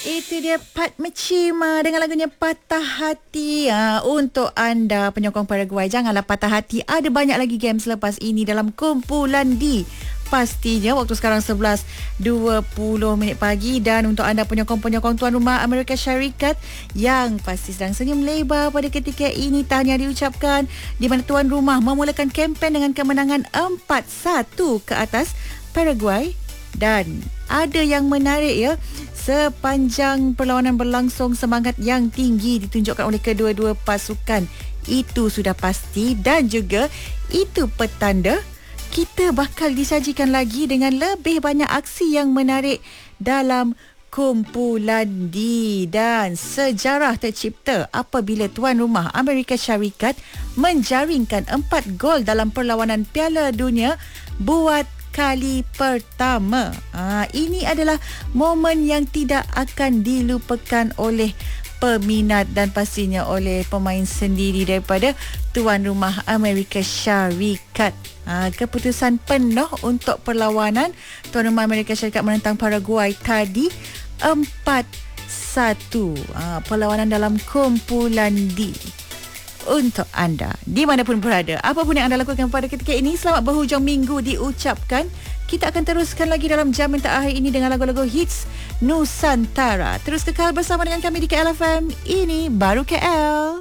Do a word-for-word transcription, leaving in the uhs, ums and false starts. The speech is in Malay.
Itu dia Pat Mechima dengan lagunya Patah Hati. Ha, untuk anda penyokong Paraguay, janganlah patah hati. Ada banyak lagi game selepas ini dalam kumpulan D. Pastinya waktu sekarang sebelas dua puluh minit pagi. Dan untuk anda penyokong-penyokong tuan rumah Amerika Syarikat yang pasti sedang senyum lebar pada ketika ini, tahniah diucapkan, di mana tuan rumah memulakan kempen dengan kemenangan empat satu ke atas Paraguay. Dan ada yang menarik ya, sepanjang perlawanan berlangsung semangat yang tinggi ditunjukkan oleh kedua-dua pasukan. Itu sudah pasti, dan juga itu petanda kita bakal disajikan lagi dengan lebih banyak aksi yang menarik dalam kumpulan D. Dan sejarah tercipta apabila tuan rumah Amerika Syarikat menjaringkan empat gol dalam perlawanan Piala Dunia buat kali pertama. Ha, ini adalah momen yang tidak akan dilupakan oleh peminat dan pastinya oleh pemain sendiri daripada tuan rumah Amerika Syarikat. Ha, keputusan penuh untuk perlawanan tuan rumah Amerika Syarikat menentang Paraguay tadi empat satu. Ha, perlawanan dalam kumpulan D. Untuk anda di mana pun berada, apa pun yang anda lakukan pada ketika ini, selamat berhujung minggu diucapkan. Kita akan teruskan lagi dalam jam yang terakhir ini dengan lagu-lagu hits Nusantara. Terus kekal bersama dengan kami di K L F M. Ini baru K L.